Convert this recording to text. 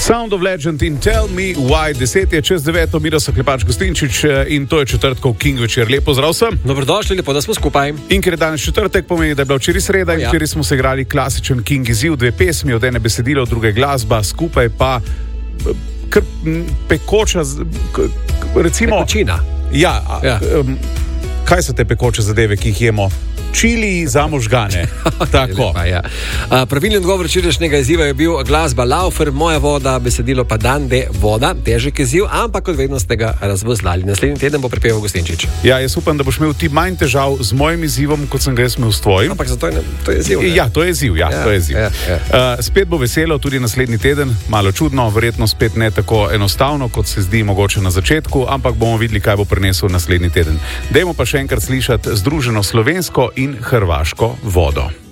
Sound of Legend in Tell Me Why. 10 je čez 9, Miroslav Klepač Gostinčič in to je četrtkov King večer. Lepo zdrav vsem. Dobrodošli, lepo, da smo skupaj. In ker je danes četrtek, pomeni, da je bila včeraj sreda in včeraj smo se igrali klasičen King izziv, 2 pesmi, od ene besedilo, druge glasba, skupaj pa kar pekoča, recimo... Pekočina. Ja. Kaj so te pekoče zadeve, ki jih jemo? Čili za možgane. Tako. Lepa, ja. Pravilni odgovor včerajšnjega izziva je bil glasba Laufer, Moja voda, besedilo pa Dande, voda, težek izziv, ampak kot vedno ste ga razvozlali. Naslednji teden bo pripeval Gostinčič. Ja, jaz upam, da boš imel ti manj težav z mojim izzivom, kot sem ga jaz imel s tvojim. Ampak zato to je izziv. Ja, to je izziv, to je izziv. Spet bo veselo tudi naslednji teden, malo čudno, verjetno spet ne tako enostavno, kot se zdi mogoče na začetku, ampak bomo videli, kaj bo prinesel naslednji teden. Dajmo pa še enkrat slišati združeno slovensko in hrvaško vodo.